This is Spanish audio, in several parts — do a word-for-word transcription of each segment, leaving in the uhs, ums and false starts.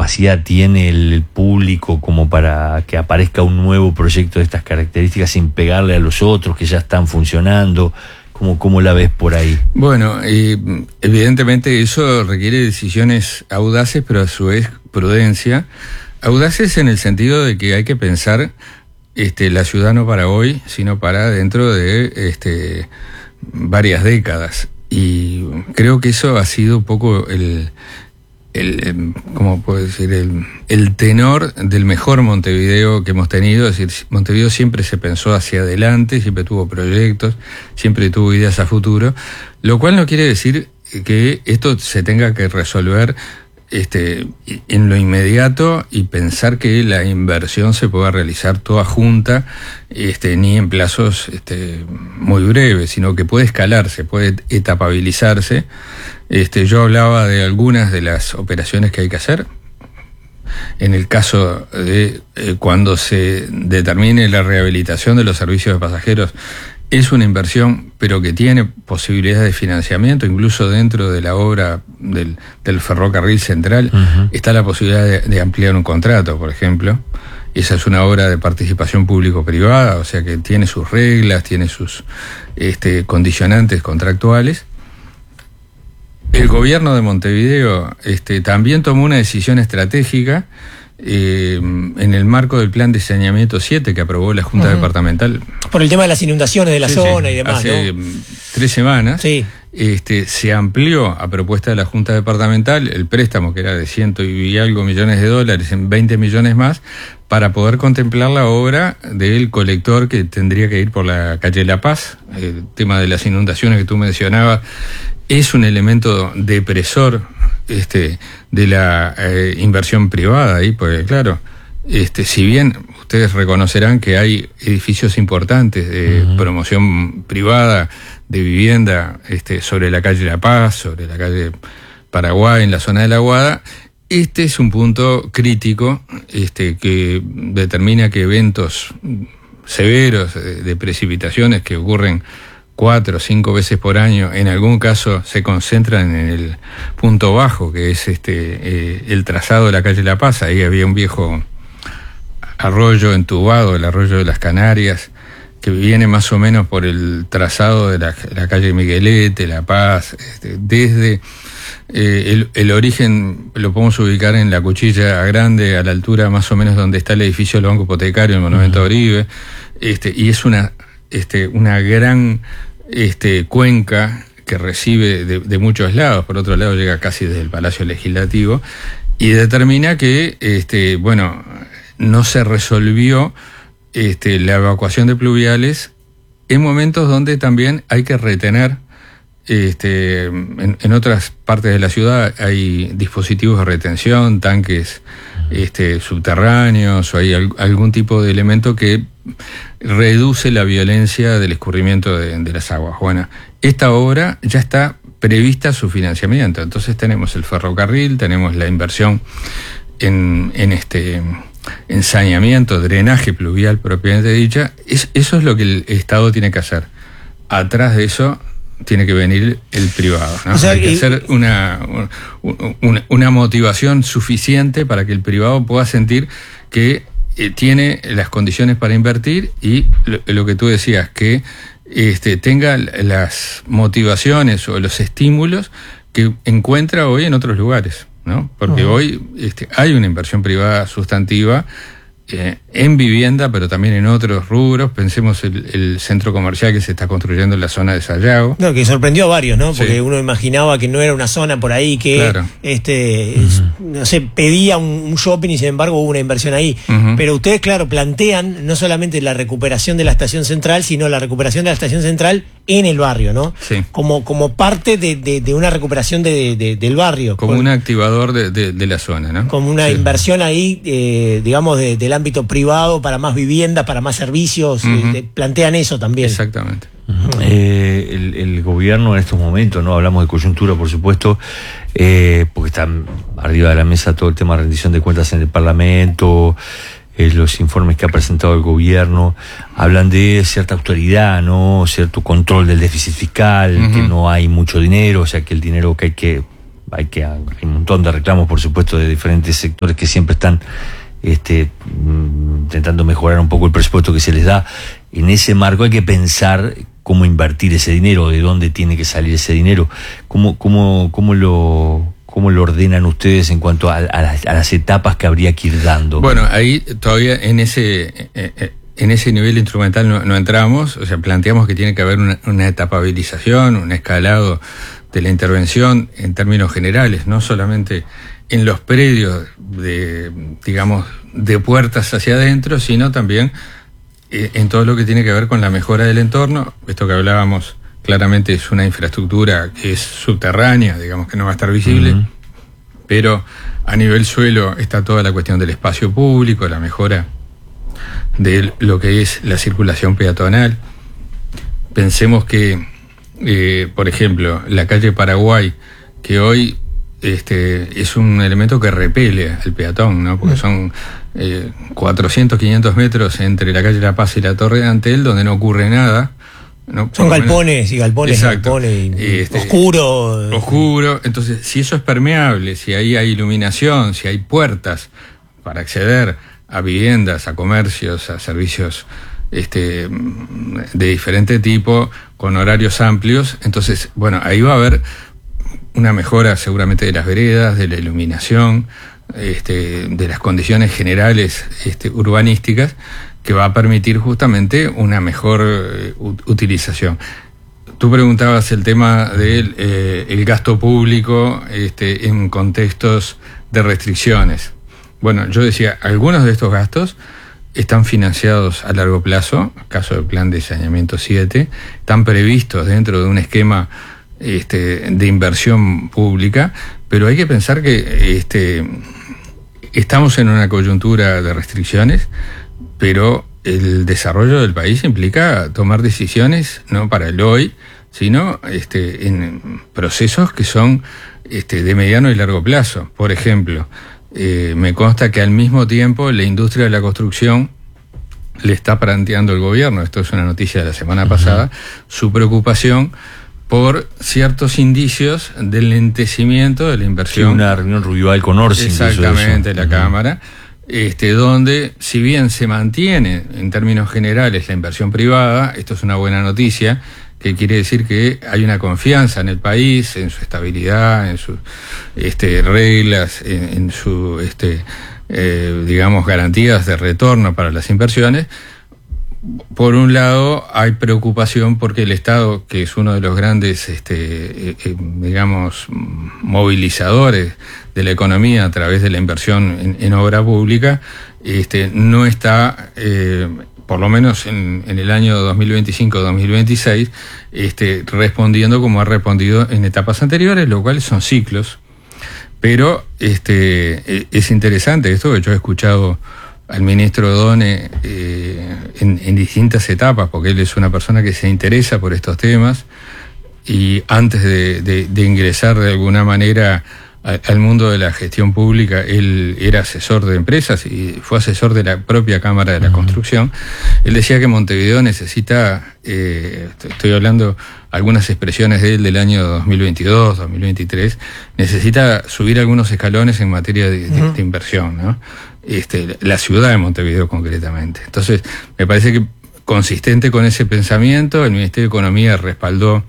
capacidad tiene el público como para que aparezca un nuevo proyecto de estas características sin pegarle a los otros que ya están funcionando? ¿Cómo, cómo la ves por ahí? Bueno, eh, evidentemente eso requiere decisiones audaces, pero a su vez prudencia. Audaces en el sentido de que hay que pensar este, la ciudad no para hoy, sino para dentro de este, varias décadas. Y creo que eso ha sido un poco el, el ¿cómo puedo decir? El, el tenor del mejor Montevideo que hemos tenido. Es decir, Montevideo siempre se pensó hacia adelante, siempre tuvo proyectos, siempre tuvo ideas a futuro, lo cual no quiere decir que esto se tenga que resolver este, en lo inmediato y pensar que la inversión se pueda realizar toda junta, este, ni en plazos este, muy breves, sino que puede escalarse, puede etapabilizarse. Este, yo hablaba de algunas de las operaciones que hay que hacer. En el caso de eh, cuando se determine la rehabilitación de los servicios de pasajeros, es una inversión, pero que tiene posibilidades de financiamiento, incluso dentro de la obra del, del ferrocarril central, uh-huh. está la posibilidad de, de ampliar un contrato, por ejemplo. Esa es una obra de participación público-privada, o sea que tiene sus reglas, tiene sus este, condicionantes contractuales. El gobierno de Montevideo este, también tomó una decisión estratégica eh, en el marco del plan de saneamiento siete que aprobó la Junta uh-huh. Departamental. Por el tema de las inundaciones de la sí, zona sí. y demás, Hace ¿no? tres semanas sí. este, se amplió a propuesta de la Junta Departamental el préstamo, que era de ciento y algo millones de dólares, en veinte millones más, para poder contemplar la obra del colector que tendría que ir por la calle La Paz. El tema de las inundaciones que tú mencionabas es un elemento depresor este, de la eh, inversión privada ahí, porque claro, este, si bien ustedes reconocerán que hay edificios importantes de uh-huh. promoción privada de vivienda este, sobre la calle La Paz, sobre la calle Paraguay, en la zona de La Aguada, este es un punto crítico este, que determina que eventos severos de, de precipitaciones que ocurren cuatro o cinco veces por año, en algún caso se concentran en el punto bajo, que es este eh, el trazado de la calle La Paz. Ahí había un viejo arroyo entubado, el arroyo de las Canarias, que viene más o menos por el trazado de la, la calle Miguelete, La Paz, este, desde eh, el, el origen lo podemos ubicar en la Cuchilla Grande, a la altura más o menos donde está el edificio del Banco Hipotecario, el Monumento uh-huh. Oribe, este, y es una, este, una gran este, cuenca que recibe de, de muchos lados. Por otro lado llega casi desde el Palacio Legislativo y determina que, este, bueno, no se resolvió este, la evacuación de pluviales en momentos donde también hay que retener, este, en, en otras partes de la ciudad hay dispositivos de retención, tanques este, subterráneos, o hay al, algún tipo de elemento que reduce la violencia del escurrimiento de, de las aguas. Bueno, esta obra ya está prevista su financiamiento, entonces tenemos el ferrocarril, tenemos la inversión en, en este en saneamiento, drenaje pluvial propiamente dicha. Es, eso es lo que el Estado tiene que hacer. Atrás de eso tiene que venir el privado, ¿no? O sea, hay que y... hacer una, una, una motivación suficiente para que el privado pueda sentir que eh, tiene las condiciones para invertir y lo, lo que tú decías, que este, tenga las motivaciones o los estímulos que encuentra hoy en otros lugares, ¿no? Porque uh-huh. hoy este, hay una inversión privada sustantiva eh, en vivienda, pero también en otros rubros. Pensemos el, el centro comercial que se está construyendo en la zona de Sayago. No, que sorprendió a varios, ¿no? Porque sí. uno imaginaba que no era una zona por ahí que, claro. este, uh-huh. no sé, pedía un, un shopping y sin embargo hubo una inversión ahí. Uh-huh. Pero ustedes, claro, plantean no solamente la recuperación de la estación central, sino la recuperación de la estación central en el barrio, ¿no? Sí. Como, como parte de, de, de una recuperación de, de, del barrio. Como un activador de, de, de la zona, ¿no? Como una sí. inversión ahí, eh, digamos, de, del ámbito privado para más viviendas, para más servicios. Uh-huh. eh, plantean eso también. Exactamente. Uh-huh. Eh, el, el gobierno en estos momentos, no hablamos de coyuntura, por supuesto, eh, porque está arriba de la mesa todo el tema de rendición de cuentas en el Parlamento. Los informes que ha presentado el gobierno hablan de cierta autoridad, ¿no? Cierto control del déficit fiscal, uh-huh. que no hay mucho dinero, o sea que el dinero que hay que hay que hay un montón de reclamos, por supuesto, de diferentes sectores que siempre están este, intentando mejorar un poco el presupuesto que se les da. En ese marco hay que pensar cómo invertir ese dinero, de dónde tiene que salir ese dinero, cómo, cómo, cómo lo... ¿Cómo lo ordenan ustedes en cuanto a, a, las, a las etapas que habría que ir dando? Bueno, ahí todavía en ese eh, en ese nivel instrumental no, no entramos, o sea, planteamos que tiene que haber una, una etapabilización, un escalado de la intervención en términos generales, no solamente en los predios de, digamos, de puertas hacia adentro, sino también eh, en todo lo que tiene que ver con la mejora del entorno. Esto que hablábamos claramente es una infraestructura que es subterránea, digamos que no va a estar visible, uh-huh. pero a nivel suelo está toda la cuestión del espacio público, la mejora de lo que es la circulación peatonal. Pensemos que, eh, por ejemplo, la calle Paraguay, que hoy este, es un elemento que repele al peatón, ¿no? Porque son eh, cuatrocientos, quinientos metros entre la calle La Paz y la Torre de Antel, donde no ocurre nada. ¿No? Son galpones y galpones, galpones y, este, oscuro. Oscuro. Entonces, si eso es permeable, si ahí hay iluminación, si hay puertas para acceder a viviendas, a comercios, a servicios este, de diferente tipo, con horarios amplios, entonces, bueno, ahí va a haber una mejora seguramente de las veredas, de la iluminación, este, de las condiciones generales este, urbanísticas, que va a permitir justamente una mejor eh, utilización. Tú preguntabas el tema del eh, el gasto público este, en contextos de restricciones. Bueno, yo decía, algunos de estos gastos están financiados a largo plazo, caso del Plan de Saneamiento siete, están previstos dentro de un esquema este, de inversión pública, pero hay que pensar que este, estamos en una coyuntura de restricciones, pero el desarrollo del país implica tomar decisiones no para el hoy, sino este, en procesos que son este, de mediano y largo plazo. Por ejemplo, eh, me consta que al mismo tiempo la industria de la construcción le está planteando al gobierno, esto es una noticia de la semana pasada, uh-huh. su preocupación por ciertos indicios del lentecimiento de la inversión. Sí, una reunión Rubial con Orsi. Exactamente, la uh-huh. Cámara. Este, donde, si bien se mantiene en términos generales la inversión privada, esto es una buena noticia, que quiere decir que hay una confianza en el país, en su estabilidad, en sus este, reglas, en, en su, este, eh, digamos, garantías de retorno para las inversiones. Por un lado, hay preocupación porque el Estado, que es uno de los grandes, este, eh, digamos, movilizadores de la economía a través de la inversión en, en obra pública, este, no está, eh, por lo menos en, en el año dos mil veinticinco dos mil veintiséis, este, respondiendo como ha respondido en etapas anteriores, lo cual son ciclos. Pero este, es interesante esto que yo he escuchado al ministro Odone eh, en, en distintas etapas, porque él es una persona que se interesa por estos temas, y antes de, de, de ingresar de alguna manera a, al mundo de la gestión pública, él era asesor de empresas y fue asesor de la propia Cámara de la uh-huh. Construcción. Él decía que Montevideo necesita, eh, estoy hablando algunas expresiones de él del año dos mil veintidós, dos mil veintitrés, necesita subir algunos escalones en materia de, de, uh-huh. de inversión, ¿no? Este, la ciudad de Montevideo concretamente. Entonces, me parece que consistente con ese pensamiento, el Ministerio de Economía respaldó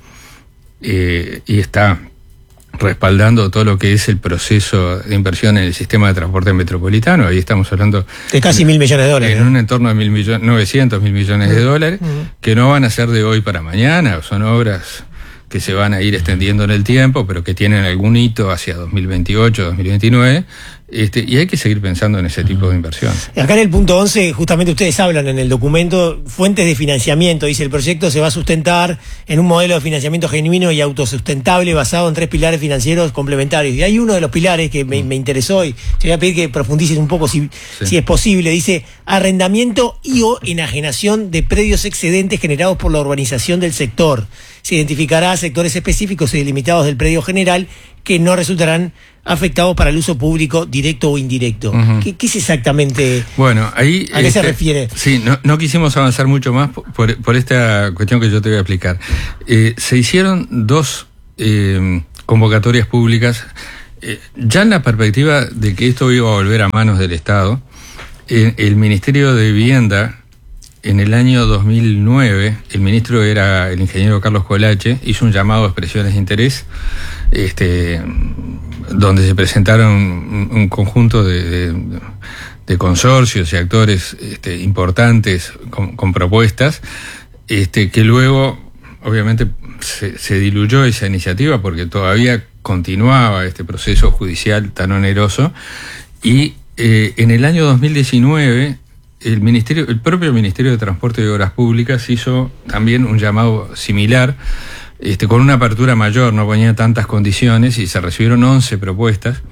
eh, y está respaldando todo lo que es el proceso de inversión en el sistema de transporte metropolitano. Ahí estamos hablando de casi mil millones de dólares. En un entorno de mil millones, novecientos mil millones de dólares, uh-huh. que no van a ser de hoy para mañana, son obras que se van a ir extendiendo en el tiempo, pero que tienen algún hito hacia dos mil veintiocho, dos mil veintinueve, este, y hay que seguir pensando en ese tipo de inversión. Acá en el punto once, justamente ustedes hablan en el documento, fuentes de financiamiento, dice el proyecto se va a sustentar en un modelo de financiamiento genuino y autosustentable basado en tres pilares financieros complementarios. Y hay uno de los pilares que me, me interesó y te voy a pedir que profundices un poco si, sí. si es posible, dice arrendamiento y o enajenación de predios excedentes generados por la urbanización del sector. Se identificará sectores específicos y delimitados del predio general que no resultarán afectados para el uso público directo o indirecto. Uh-huh. ¿Qué, ¿Qué es exactamente? Bueno, ahí ¿a qué este, se refiere? Sí, no, no quisimos avanzar mucho más por, por esta cuestión que yo te voy a explicar. Eh, se hicieron dos eh, convocatorias públicas. Eh, ya en la perspectiva de que esto iba a volver a manos del Estado, eh, el Ministerio de Vivienda, en el año dos mil nueve, el ministro era el ingeniero Carlos Colache, hizo un llamado a expresiones de interés, este, donde se presentaron un, un conjunto de, de, de consorcios y actores este, importantes con, con propuestas, este, que luego, obviamente, se, se diluyó esa iniciativa porque todavía continuaba este proceso judicial tan oneroso, y eh, en el año dos mil diecinueve el ministerio, el propio Ministerio de Transporte y Obras Públicas hizo también un llamado similar, este, con una apertura mayor, no ponía tantas condiciones, y se recibieron once propuestas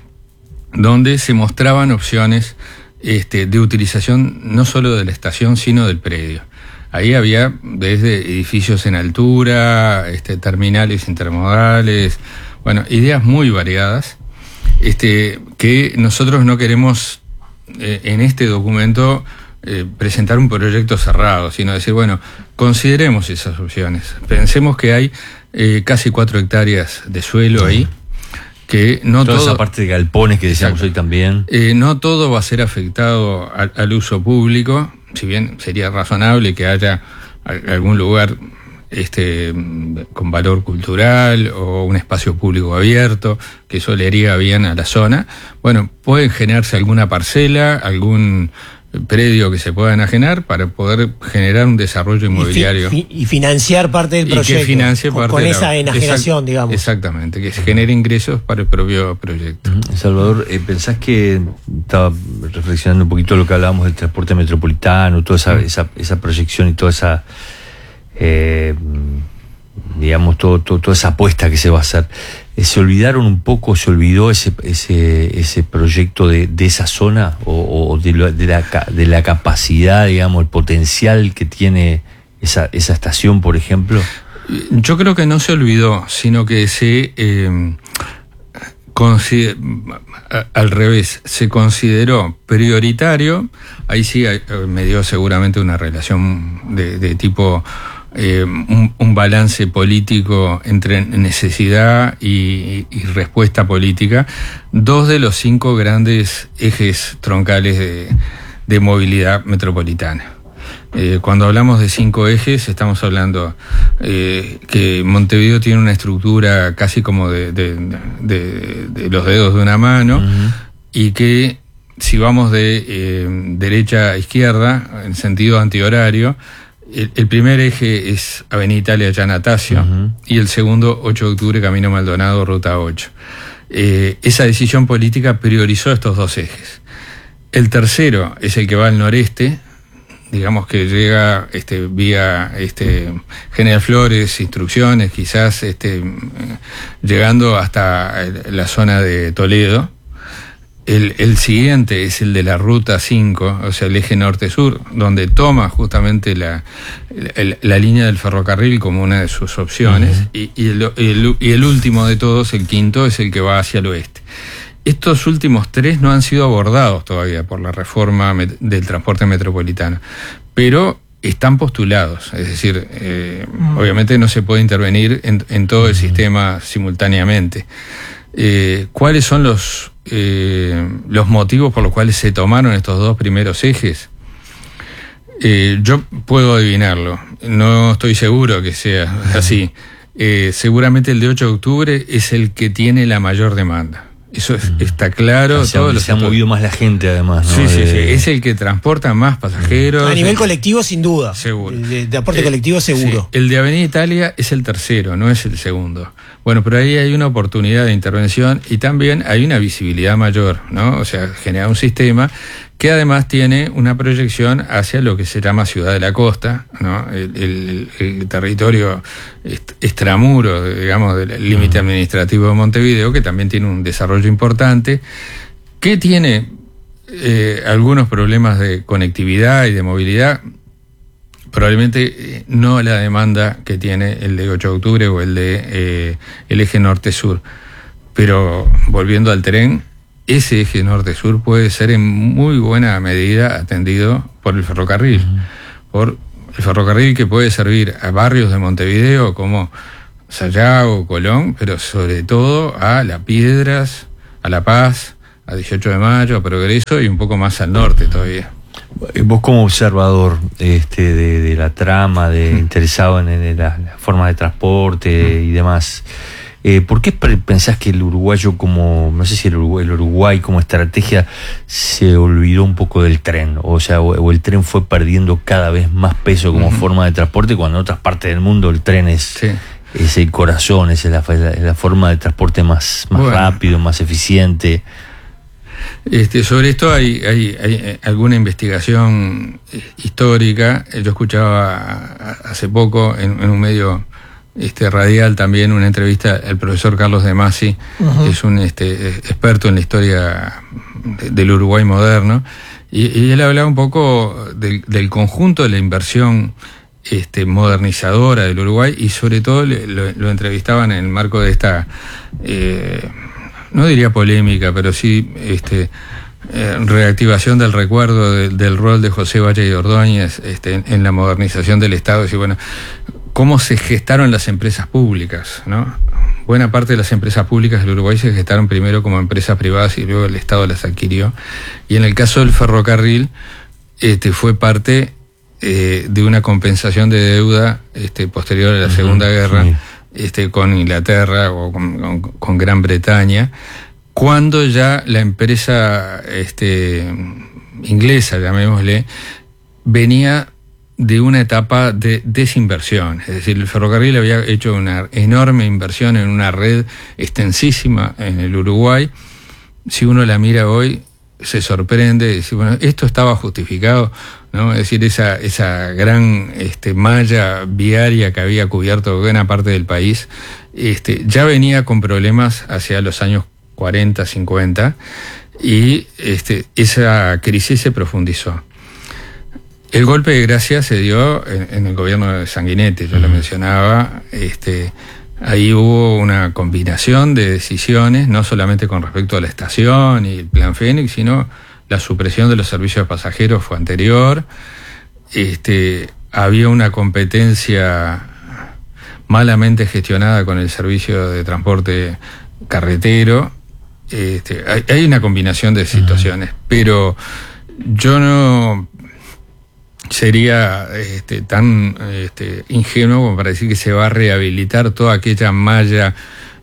donde se mostraban opciones este, de utilización no solo de la estación, sino del predio. Ahí había desde edificios en altura, este, terminales intermodales, bueno, ideas muy variadas, este, que nosotros no queremos eh, en este documento eh, presentar un proyecto cerrado, sino decir, bueno, consideremos esas opciones. Pensemos que hay eh, casi cuatro hectáreas de suelo ahí, que no toda todo, esa parte de galpones que decíamos hoy también. Eh, no todo va a ser afectado al, al uso público, si bien sería razonable que haya algún lugar este con valor cultural o un espacio público abierto, que eso le haría bien a la zona. Bueno, puede generarse alguna parcela, algún predio que se pueda enajenar para poder generar un desarrollo inmobiliario. Y, fi, y financiar parte del y proyecto. Que financie con, parte con de la, esa enajenación, exact, digamos. Exactamente, que se genere ingresos para el propio proyecto. Salvador, eh, ¿pensás que, estaba reflexionando un poquito lo que hablábamos del transporte metropolitano, toda esa, esa, esa proyección y toda esa, eh, digamos, todo, todo, toda esa apuesta que se va a hacer, eh, ¿se olvidaron un poco, se olvidó ese ese ese proyecto de, de esa zona o, o de, lo, de, la, de la capacidad, digamos, el potencial que tiene esa, esa estación, por ejemplo? Yo creo que no se olvidó, sino que se eh, consider, al revés, se consideró prioritario. Ahí sí me dio seguramente una relación de, de tipo eh, un, un balance político entre necesidad y, y respuesta política, dos de los cinco grandes ejes troncales de, de movilidad metropolitana. Eh, cuando hablamos de cinco ejes, estamos hablando eh, que Montevideo tiene una estructura casi como de, de, de, de los dedos de una mano, uh-huh. y que si vamos de eh, derecha a izquierda, en sentido antihorario, el, el primer eje es Avenida Italia, Yanatacio, uh-huh. y el segundo, ocho de octubre, Camino Maldonado, Ruta ocho. Eh, esa decisión política priorizó estos dos ejes. El tercero es el que va al noreste, digamos que llega este, vía este, General Flores, Instrucciones, quizás este, llegando hasta la zona de Toledo. El, el siguiente es el de la Ruta cinco, o sea, el eje norte-sur, donde toma justamente la, la, la línea del ferrocarril como una de sus opciones, uh-huh. y, y, el, el, y el último de todos, el quinto, es el que va hacia el oeste. Estos últimos tres no han sido abordados todavía por la reforma del transporte metropolitano, pero están postulados, es decir, eh, mm. obviamente no se puede intervenir en, en todo el sistema simultáneamente. Eh, ¿Cuáles son los, eh, los motivos por los cuales se tomaron estos dos primeros ejes? Eh, yo puedo adivinarlo, no estoy seguro que sea así. Eh, seguramente el de ocho de octubre es el que tiene la mayor demanda. Eso es, está claro. O sea, todo se ha movido más la gente, además, ¿no? Sí, sí, sí. Es el que transporta más pasajeros. A nivel colectivo, sin duda. Seguro. De, de aporte eh, colectivo, seguro. Sí. El de Avenida Italia es el tercero, no es el segundo. Bueno, pero ahí hay una oportunidad de intervención y también hay una visibilidad mayor, ¿no? O sea, genera un sistema que además tiene una proyección hacia lo que se llama Ciudad de la Costa, ¿no? El, el, el territorio extramuro, digamos, del límite administrativo de Montevideo, que también tiene un desarrollo importante, que tiene eh, algunos problemas de conectividad y de movilidad, probablemente no la demanda que tiene el de ocho de octubre o el de eh, el eje norte-sur. Pero volviendo al tren, ese eje norte-sur puede ser en muy buena medida atendido por el ferrocarril, uh-huh. por el ferrocarril que puede servir a barrios de Montevideo como Sayago, Colón, pero sobre todo a Las Piedras, a La Paz, a dieciocho de mayo, a Progreso y un poco más al norte todavía. Vos como observador este, de, de la trama, de mm. interesado en, en la, la forma de transporte mm. y demás, eh, ¿por qué pensás que el uruguayo como, no sé si el Uruguay, el Uruguay como estrategia se olvidó un poco del tren? O sea, o, o el tren fue perdiendo cada vez más peso como mm. forma de transporte, cuando en otras partes del mundo el tren es, sí. es el corazón, es la, la, la forma de transporte más, más bueno. rápido, más eficiente. Este, sobre esto hay, hay, hay alguna investigación histórica. Yo escuchaba hace poco en, en un medio este, radial también una entrevista al profesor Carlos de Masi, uh-huh. que es un este, experto en la historia de, del Uruguay moderno, y, y él hablaba un poco del, del conjunto de la inversión este, modernizadora del Uruguay, y sobre todo lo, lo entrevistaban en el marco de esta... Eh, no diría polémica, pero sí este, eh, reactivación del recuerdo de, del rol de José Valle y Ordóñez este, en, en la modernización del Estado. Y bueno, cómo se gestaron las empresas públicas, ¿no? Buena parte de las empresas públicas del Uruguay se gestaron primero como empresas privadas y luego el Estado las adquirió. Y en el caso del ferrocarril, este, fue parte eh, de una compensación de deuda este, posterior a la uh-huh, Segunda Guerra. Sí. Este, con Inglaterra o con, con, con Gran Bretaña, cuando ya la empresa este, inglesa, llamémosle, venía de una etapa de desinversión. Es decir, el ferrocarril había hecho una enorme inversión en una red extensísima en el Uruguay. Si uno la mira hoy, se sorprende y dice, bueno, esto estaba justificado, ¿no? Es decir, esa, esa gran este, malla viaria que había cubierto buena parte del país, este, ya venía con problemas hacia los años cuarenta, cincuenta, y este, esa crisis se profundizó. El golpe de gracia se dio en, en el gobierno de Sanguinetti, yo lo mencionaba, este, ahí hubo una combinación de decisiones, no solamente con respecto a la estación y el Plan Fénix, sino la supresión de los servicios de pasajeros fue anterior. Este, había una competencia malamente gestionada con el servicio de transporte carretero. Este, hay, hay una combinación de situaciones, uh-huh. pero yo no sería este, tan este, ingenuo como para decir que se va a rehabilitar toda aquella malla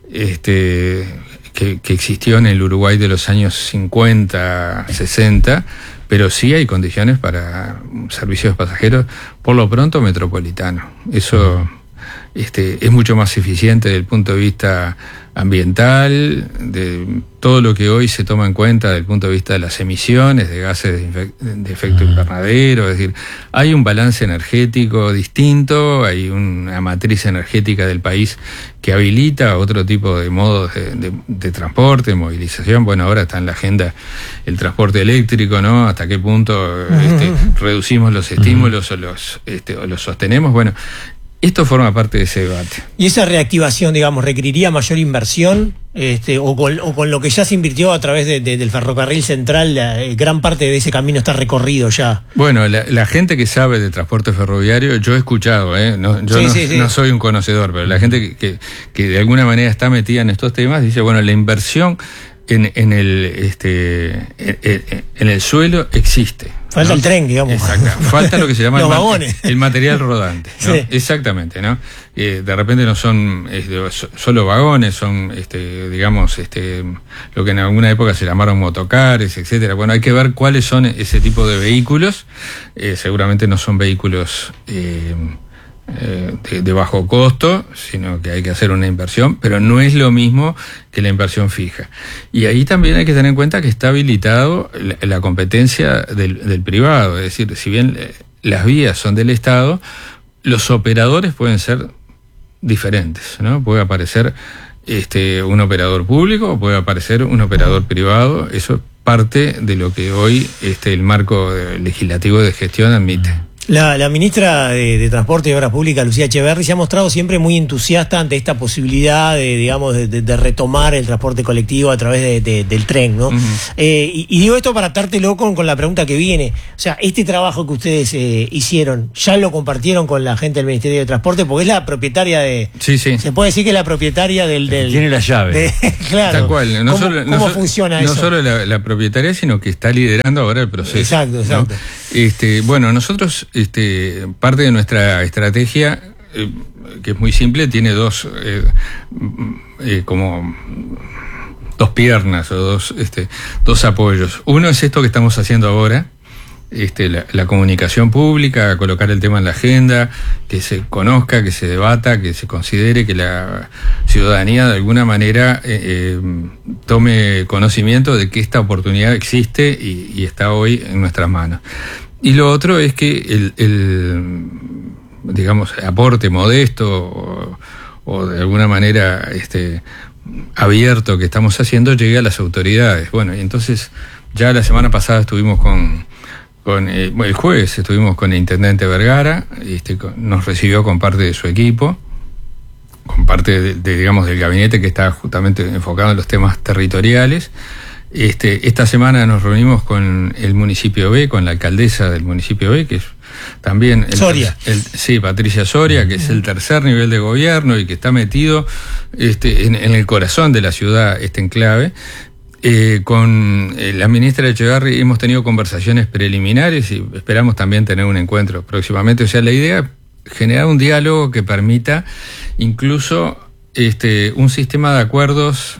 este, que, que existió en el Uruguay de los años cincuenta, sesenta, pero sí hay condiciones para servicios de pasajeros, por lo pronto metropolitano. Eso este, es mucho más eficiente desde el punto de vista ambiental, de todo lo que hoy se toma en cuenta desde el punto de vista de las emisiones de gases de, de efecto invernadero. Es decir, hay un balance energético distinto, hay una matriz energética del país que habilita otro tipo de modos de, de, de transporte, movilización. Bueno, ahora está en la agenda el transporte eléctrico, ¿no? Hasta qué punto este, reducimos los estímulos o los, este, o los sostenemos. Bueno, esto forma parte de ese debate. ¿Y esa reactivación, digamos, requeriría mayor inversión? Este, o, con, o con lo que ya se invirtió a través de, de, del ferrocarril central, la, gran parte de ese camino está recorrido ya. Bueno, la, la gente que sabe de transporte ferroviario, yo he escuchado, ¿eh? no, yo sí, no, sí, sí. no soy un conocedor, pero la gente que, que, que de alguna manera está metida en estos temas dice, bueno, la inversión en, en, el, este, en, en el suelo existe. Falta, ¿no? El tren, digamos. Exacto. Falta lo que se llama los el, vagones. El material rodante, ¿no? Sí. Exactamente, ¿no? Eh, de repente no son este, solo vagones, son, este, digamos, este, lo que en alguna época se llamaron motocares, etcétera. Bueno, hay que ver cuáles son ese tipo de vehículos. Eh, seguramente no son vehículos eh, eh, de, de bajo costo, sino que hay que hacer una inversión, pero no es lo mismo que la inversión fija. Y ahí también hay que tener en cuenta que está habilitado la, la competencia del, del privado, es decir, si bien eh, las vías son del Estado, los operadores pueden ser diferentes, ¿no? Puede aparecer este, un operador público o puede aparecer un operador privado. Eso es parte de lo que hoy este, el marco legislativo de gestión admite. La, la ministra de, de Transporte y Obras Públicas, Lucía Echeverri, se ha mostrado siempre muy entusiasta ante esta posibilidad de, digamos, de, de, de retomar el transporte colectivo a través de, de, del tren, ¿no? Uh-huh. eh, y, y digo esto para atártelo con, con la pregunta que viene. O sea, este trabajo que ustedes eh, hicieron, ¿ya lo compartieron con la gente del Ministerio de Transporte? Porque es la propietaria de... Sí, sí. Se puede decir que es la propietaria del... del tiene la llave. De, claro. Tal cual. No ¿Cómo, solo, ¿cómo no funciona no eso? No solo la, la propietaria, sino que está liderando ahora el proceso. Exacto, exacto. ¿No? Este, bueno, nosotros... este parte de nuestra estrategia, eh, que es muy simple, tiene dos eh, eh, como dos piernas o dos este, dos apoyos. Uno es esto que estamos haciendo ahora, este, la, la comunicación pública, colocar el tema en la agenda, que se conozca, que se debata, que se considere, que la ciudadanía de alguna manera eh, eh, tome conocimiento de que esta oportunidad existe y, y está hoy en nuestras manos. Y lo otro es que el, el digamos, aporte modesto o, o de alguna manera este, abierto que estamos haciendo llegue a las autoridades. Bueno, y entonces ya la semana pasada estuvimos con, con eh, bueno, el jueves estuvimos con el intendente Vergara, este, con, nos recibió con parte de su equipo, con parte de, de, digamos, del gabinete que está justamente enfocado en los temas territoriales. Este, esta semana nos reunimos con el municipio B, con la alcaldesa del municipio B, que es también... El Soria. Ter, el, sí, Patricia Soria, que es el tercer nivel de gobierno y que está metido este, en, en el corazón de la ciudad, este enclave. Eh, con eh, la ministra Echeverri hemos tenido conversaciones preliminares y esperamos también tener un encuentro próximamente. O sea, la idea es generar un diálogo que permita incluso este, un sistema de acuerdos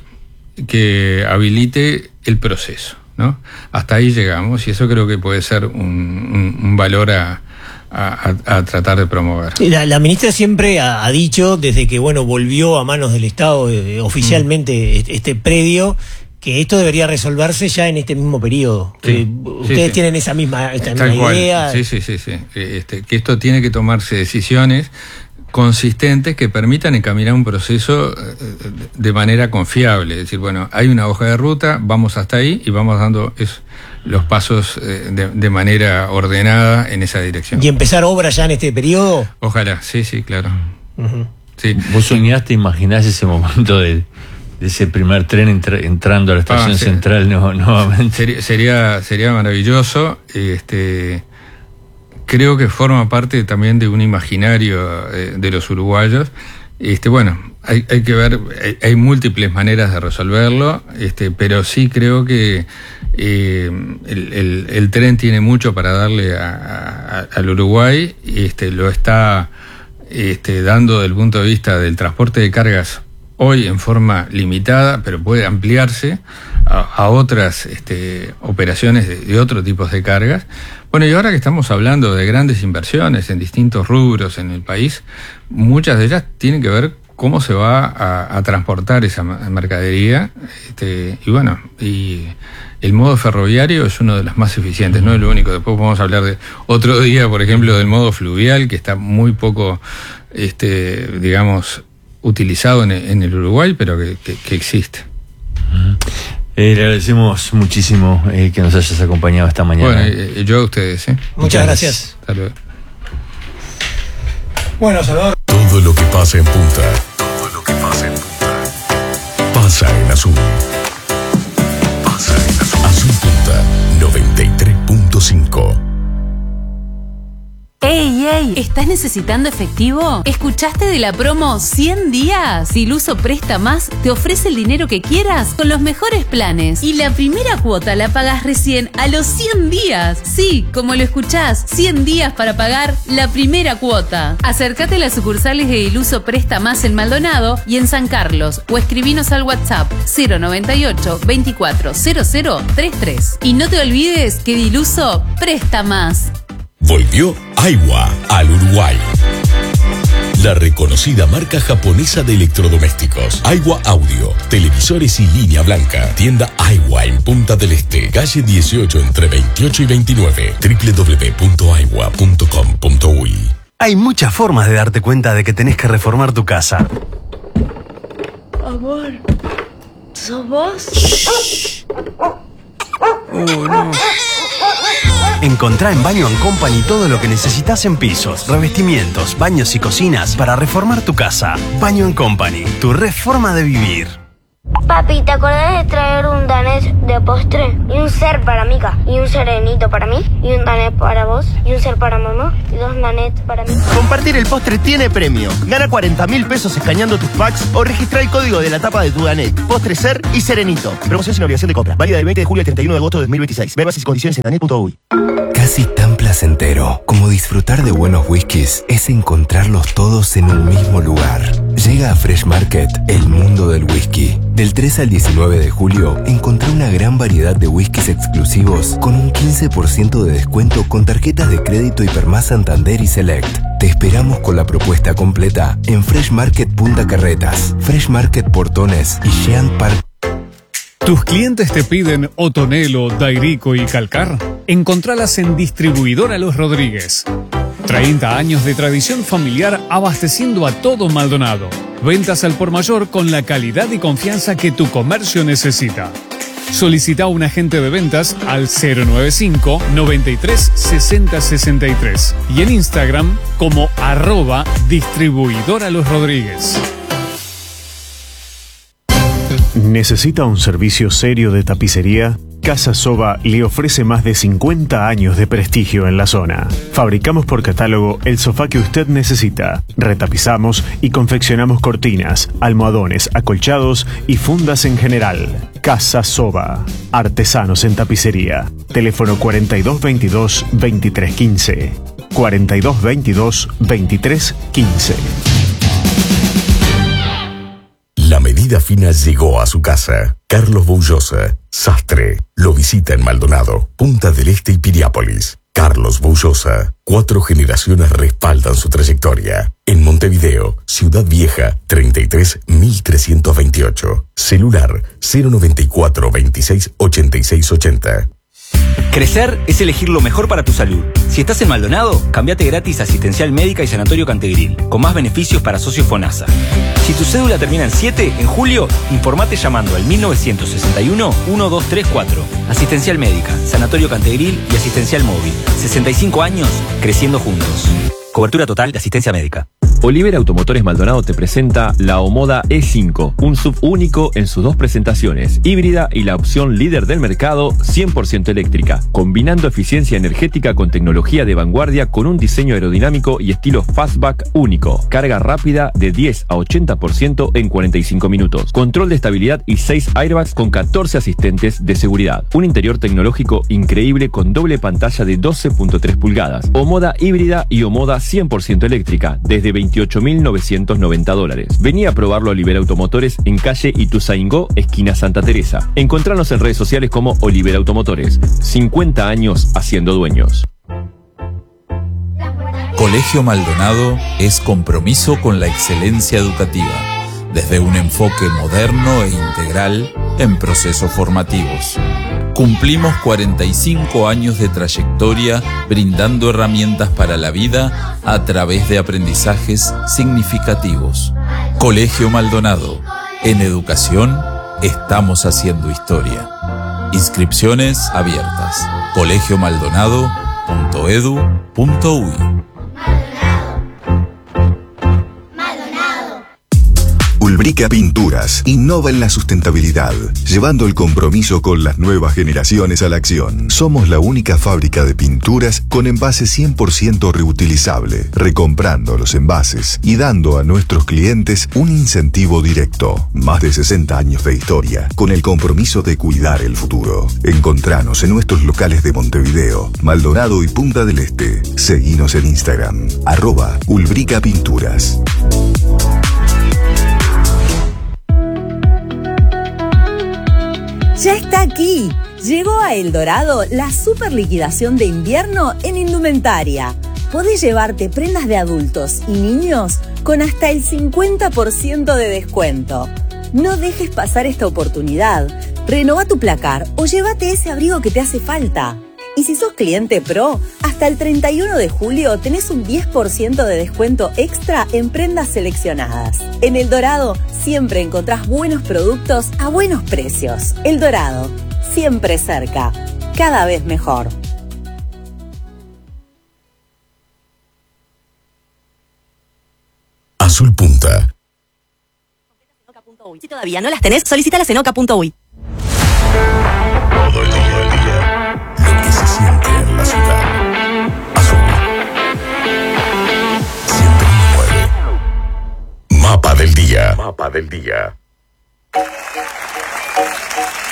que habilite el proceso, ¿no? Hasta ahí llegamos y eso creo que puede ser un, un, un valor a, a, a tratar de promover. La, la ministra siempre ha, ha dicho, desde que bueno volvió a manos del Estado eh, oficialmente mm. este predio, que esto debería resolverse ya en este mismo periodo. Sí, eh, ¿Ustedes sí, sí. tienen esa misma, esta misma idea? Sí, sí, sí, sí. Este, que esto tiene que tomarse decisiones consistentes que permitan encaminar un proceso de manera confiable. Es decir, bueno, hay una hoja de ruta, vamos hasta ahí y vamos dando es, los pasos de, de manera ordenada en esa dirección. ¿Y empezar obra ya en este periodo? Ojalá, sí, sí, claro. Uh-huh. Sí. ¿Vos soñaste, imaginás ese momento de, de ese primer tren entra, entrando a la estación ah, sí. central no, nuevamente? Sería, sería, sería maravilloso. Este... Creo que forma parte también de un imaginario eh, de los uruguayos. Este, bueno, hay, hay que ver, hay, hay múltiples maneras de resolverlo, este, pero sí creo que eh, el, el, el tren tiene mucho para darle a, a, al Uruguay, este, lo está este, dando desde el punto de vista del transporte de cargas hoy en forma limitada, pero puede ampliarse a, a otras este, operaciones de, de otros tipos de cargas. Bueno, y ahora que estamos hablando de grandes inversiones en distintos rubros en el país, muchas de ellas tienen que ver cómo se va a, a transportar esa mercadería. Este, y bueno, y el modo ferroviario es uno de los más eficientes, no es lo único. Después vamos a hablar de otro día, por ejemplo, del modo fluvial, que está muy poco, este, digamos, utilizado en, en el Uruguay, pero que, que, que existe. Eh, le agradecemos muchísimo eh, que nos hayas acompañado esta mañana. Bueno, eh, yo a ustedes. ¿eh? Muchas, Muchas gracias. Hasta luego. Bueno, Salvador. Todo lo que pasa en Punta. Todo lo que pasa en Punta. Pasa en Azul. Pasa en Azul. Azul Punta noventa y tres punto cinco. ¡Ey, ey! ¿Estás necesitando efectivo? ¿Escuchaste de la promo cien días? Diluso Presta Más te ofrece el dinero que quieras con los mejores planes. Y la primera cuota la pagas recién a los cien días. Sí, como lo escuchás, cien días para pagar la primera cuota. Acércate a las sucursales de Diluso Presta Más en Maldonado y en San Carlos o escribinos al WhatsApp cero noventa y ocho, veinticuatro, cero cero treinta y tres. Y no te olvides que Diluso Presta Más. Volvió Aiwa al Uruguay. La reconocida marca japonesa de electrodomésticos. Aiwa Audio, televisores y línea blanca. Tienda Aiwa en Punta del Este, calle dieciocho entre veintiocho y veintinueve. doble u doble u doble u punto aiwa punto com punto uy. Hay muchas formas de darte cuenta de que tenés que reformar tu casa. Amor, ¿sos vos? Shh. Oh, no. En Encontrá en Baño and Company todo lo que necesitas en pisos, revestimientos, baños y cocinas para reformar tu casa. Baño and Company, tu reforma de vivir. Papi, ¿te acordás de traer un danés de postre? Y un ser para Mica, y un serenito para mí, y un danés para vos, y un ser para mamá, y dos nanets para mí. Compartir el postre tiene premio. Gana cuarenta mil pesos escaneando tus packs o registra el código de la tapa de tu danet. Postre, ser y serenito. Promoción sin obligación de compra. Válida del veinte de julio al treinta y uno de agosto de dos mil veintiséis. Ver bases y condiciones en danet punto uy. Casi tan placentero como disfrutar de buenos whiskies es encontrarlos todos en un mismo lugar. Llega a Fresh Market el mundo del whisky. Del tres al diecinueve de julio, encontrá una gran variedad de whiskies exclusivos con un quince por ciento de descuento con tarjetas de crédito Hipermás Santander y Select. Te esperamos con la propuesta completa en Fresh Market Punta Carretas, Fresh Market Portones y Shean Park. ¿Tus clientes te piden Otonelo, Dairico y Calcar? Encontralas en Distribuidora Los Rodríguez. treinta años de tradición familiar abasteciendo a todo Maldonado. Ventas al por mayor con la calidad y confianza que tu comercio necesita. Solicita a un agente de ventas al cero noventa y cinco, noventa y tres, sesenta, sesenta y tres y en Instagram como arroba Distribuidora Los Rodríguez. ¿Necesita un servicio serio de tapicería? Casa Soba le ofrece más de cincuenta años de prestigio en la zona. Fabricamos por catálogo el sofá que usted necesita. Retapizamos y confeccionamos cortinas, almohadones, acolchados y fundas en general. Casa Soba. Artesanos en tapicería. Teléfono cuarenta y dos veintidós, veintitrés quince. cuarenta y dos veintidós, veintitrés quince. La medida fina llegó a su casa. Carlos Boullosa, sastre, lo visita en Maldonado, Punta del Este y Piriápolis. Carlos Boullosa, cuatro generaciones respaldan su trayectoria. En Montevideo, Ciudad Vieja, treinta y tres mil trescientos veintiocho. Celular cero noventa y cuatro, veintiséis, ochenta y seis ochenta. Crecer es elegir lo mejor para tu salud. Si estás en Maldonado, cambiate gratis a Asistencial Médica y Sanatorio Cantegril, con más beneficios para socios FONASA. Si tu cédula termina en siete, en julio, informate llamando al mil novecientos sesenta y uno, uno dos tres cuatro. Asistencial Médica, Sanatorio Cantegril y Asistencial Móvil. sesenta y cinco años, creciendo juntos. Cobertura total de asistencia médica. Oliver Automotores Maldonado te presenta la Omoda E cinco, un S U V único en sus dos presentaciones, híbrida y la opción líder del mercado, cien por ciento eléctrica, combinando eficiencia energética con tecnología de vanguardia con un diseño aerodinámico y estilo fastback único, carga rápida de diez a ochenta por ciento en cuarenta y cinco minutos, control de estabilidad y seis airbags con catorce asistentes de seguridad, un interior tecnológico increíble con doble pantalla de doce punto tres pulgadas, Omoda híbrida y Omoda cien por ciento eléctrica, desde veintiocho mil novecientos noventa dólares. Vení a probarlo a Oliver Automotores en calle Ituzaingó, esquina Santa Teresa. Encontranos en redes sociales como Oliver Automotores. cincuenta años haciendo dueños. Colegio Maldonado es compromiso con la excelencia educativa, desde un enfoque moderno e integral en procesos formativos. Cumplimos cuarenta y cinco años de trayectoria brindando herramientas para la vida a través de aprendizajes significativos. Colegio Maldonado. En educación estamos haciendo historia. Inscripciones abiertas. colegio maldonado punto edu punto uy. Ulbrica Pinturas innova en la sustentabilidad, llevando el compromiso con las nuevas generaciones a la acción. Somos la única fábrica de pinturas con envase cien por ciento reutilizable, recomprando los envases y dando a nuestros clientes un incentivo directo. Más de sesenta años de historia, con el compromiso de cuidar el futuro. Encontranos en nuestros locales de Montevideo, Maldonado y Punta del Este. Seguinos en Instagram, arroba Ulbrica Pinturas. Ya está aquí. Llegó a El Dorado la super liquidación de invierno en indumentaria. Podés llevarte prendas de adultos y niños con hasta el cincuenta por ciento de descuento. No dejes pasar esta oportunidad. Renova tu placar o llévate ese abrigo que te hace falta. Y si sos cliente Pro, hasta el treinta y uno de julio tenés un diez por ciento de descuento extra en prendas seleccionadas. En El Dorado siempre encontrás buenos productos a buenos precios. El Dorado, siempre cerca, cada vez mejor. Azul Punta. Si todavía no las tenés, solicítalas en oca punto uy. Todo el día, lo que se siente en la ciudad. Azul. Siempre mueve. Mapa del día. Mapa del día.